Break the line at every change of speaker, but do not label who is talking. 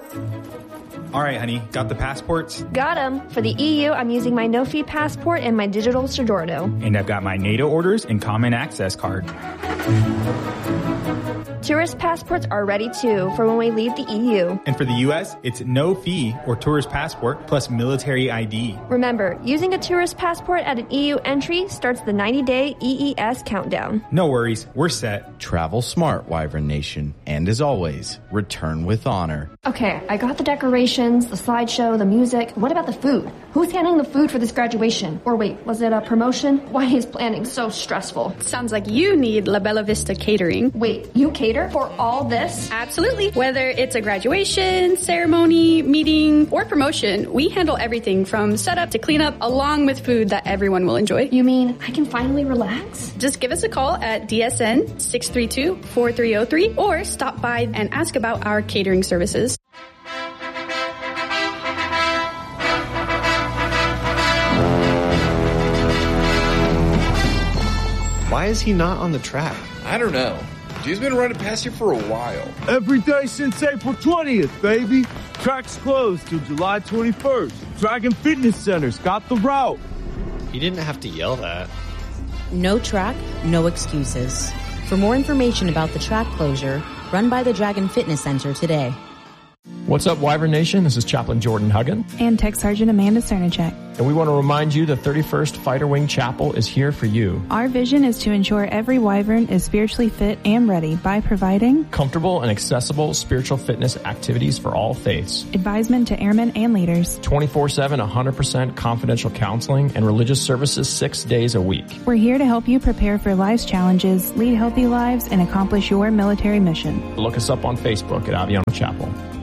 All right, honey, got the passports?
Got them. For the EU, I'm using my no-fee passport and my digital Soggiorno.
And I've got my NATO orders and common access card.
Tourist passports are ready too for when we leave the EU.
And for the U.S., it's no fee or tourist passport plus military ID.
Remember, using a tourist passport at an EU entry starts the 90-day EES countdown.
No worries, we're set.
Travel smart, Wyvern Nation. And as always, return with honor.
Okay, I got the decorations, the slideshow, the music. What about the food? Who's handling the food for this graduation? Or wait, was it a promotion? Why is planning so stressful?
Sounds like you need La Bella Vista Catering.
Wait, you cater for all this?
Absolutely. Whether it's a graduation, ceremony, meeting, or promotion, we handle everything from setup to cleanup along with food that everyone will enjoy.
You mean I can finally relax?
Just give us a call at DSN 632-4303 or stop by and ask about our catering services.
Why is he not on the track?
I don't know. He's been running past you for a while.
Every day since April 20th, baby. Track's closed till July 21st. Dragon Fitness Center's got the route.
He didn't have to yell that.
No track, no excuses. For more information about the track closure, run by the Dragon Fitness Center today.
What's up, Wyvern Nation? This is Chaplain Jordan Huggan.
And Tech Sergeant Amanda Cernacek.
And we want to remind you the 31st Fighter Wing Chapel is here for you.
Our vision is to ensure every Wyvern is spiritually fit and ready by providing
comfortable and accessible spiritual fitness activities for all faiths,
advisement to airmen and leaders,
24/7, 100% confidential counseling, and religious services 6 days a week.
We're here to help you prepare for life's challenges, lead healthy lives, and accomplish your military mission.
Look us up on Facebook at Aviano Chapel.